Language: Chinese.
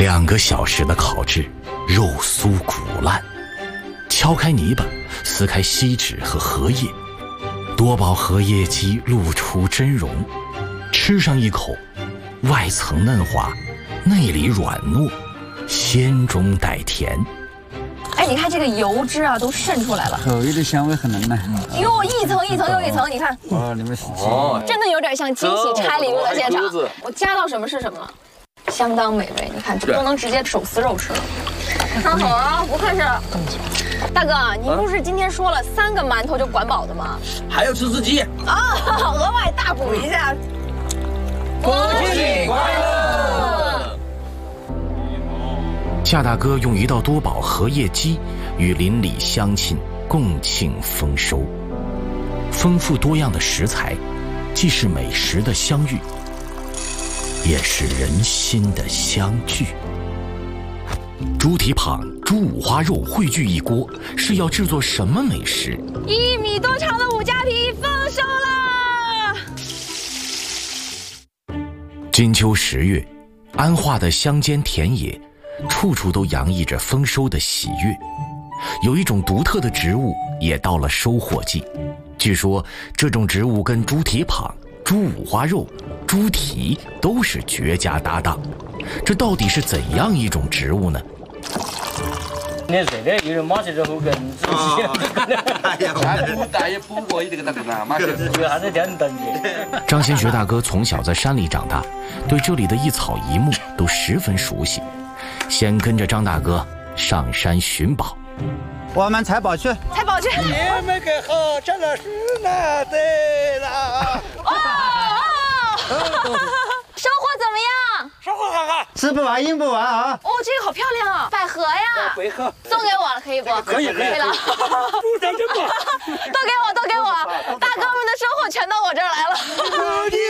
2个小时的烤制，肉酥骨烂，敲开泥巴，撕开锡纸和荷叶，多宝荷叶鸡露出真容，吃上一口，外层嫩滑，内里软糯，鲜中带甜。 哎，你看这个油脂啊，都渗出来了， 口味的香味很浓呢。 哟，一层一层又一层，你看， 哦，你们是真的有点像惊喜拆礼物的现场。我加到什么是什么了，相当美味。你看，这都能直接手撕肉吃了。看好啊，不愧是大哥，你不是今天说了3个馒头就管饱的吗？ 还要吃自己啊，额外大补一下。 恭喜快乐！ 夏大哥用1道多宝荷叶鸡与邻里乡亲共庆丰收。丰富多样的食材，既是美食的相遇，也是人心的相聚。猪蹄膀、猪五花肉汇聚一锅，是要制作什么美食 ？1米多长的5加皮丰收啦！ 金秋10月，安化的乡间田野，处处都洋溢着丰收的喜悦。有一种独特的植物也到了收获季，据说这种植物跟猪蹄膀、猪五花肉、猪蹄都是绝佳搭档。这到底是怎样一种植物呢？ 你这个有点马上就好跟自己。 哎呀，大爷补过一这个那马上有啥子点等的？ 张先学大哥从小在山里长大，对这里的一草一木都十分熟悉。先跟着张大哥上山寻宝。 我们采宝去， 采宝去。 你们可好，这了是那对了。 收获怎么样？ 收获好好， 吃不完用不完啊！ 哦，这个好漂亮啊，百合呀！ 百合送给我了，可以不？ 可以了。 不长真不？ 都给我，大哥们的收获全到我这儿来了。